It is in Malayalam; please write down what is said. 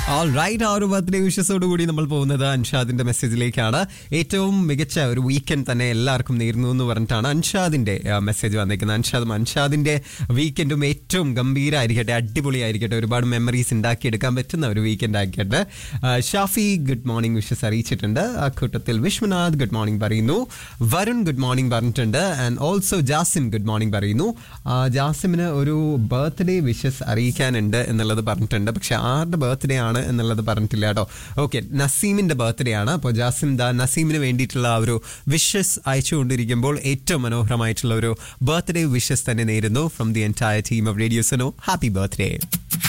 ഓൾറൈറ്റ്, ആ ഒരു ബർത്ത്ഡേ വിഷസോട് കൂടി നമ്മൾ പോകുന്നത് അൻഷാദിന്റെ മെസ്സേജിലേക്കാണ്. ഏറ്റവും മികച്ച ഒരു വീക്കെൻഡ് തന്നെ എല്ലാവർക്കും നേരുന്നു എന്ന് പറഞ്ഞിട്ടാണ് അൻഷാദിന്റെ മെസ്സേജ് വന്നിരിക്കുന്നത്. അൻഷാദിന്റെ വീക്കെൻഡും ഏറ്റവും ഗംഭീരമായിരിക്കട്ടെ, അടിപൊളിയായിരിക്കട്ടെ, ഒരുപാട് മെമ്മറീസ് ഉണ്ടാക്കിയെടുക്കാൻ പറ്റുന്ന ഒരു വീക്കെൻഡ് ആയിരിക്കട്ടെ. ഷാഫി ഗുഡ് മോർണിംഗ് വിഷസ് അറിയിച്ചിട്ടുണ്ട്. ആ കൂട്ടത്തിൽ വിശ്വനാഥ് ഗുഡ് മോർണിംഗ് പറയുന്നു. വരുൺ ഗുഡ് മോർണിംഗ് പറഞ്ഞിട്ടുണ്ട്. And also Jasim good morning പറയുന്നു. ജാസിമിന് ഒരു ബർത്ത്ഡേ വിഷസ് അറിയിക്കാനുണ്ട് എന്നുള്ളത് പറഞ്ഞിട്ടുണ്ട്. പക്ഷെ ആരുടെ ബർത്ത്ഡേ ആണ് എന്നുള്ളത് പറഞ്ഞിട്ടില്ല കേട്ടോ. ഓക്കെ, നസീമിന്റെ ബർത്ത്ഡേ ആണ്. അപ്പോൾ ജാസിം നസീമിന് വേണ്ടിയിട്ടുള്ള ആ ഒരു വിഷസ് അയച്ചുകൊണ്ടിരിക്കുമ്പോൾ ഏറ്റവും മനോഹരമായിട്ടുള്ള ഒരു ബർത്ത്ഡേ വിഷസ് തന്നെ നേരുന്നു from the entire team of radio Suno. Happy birthday.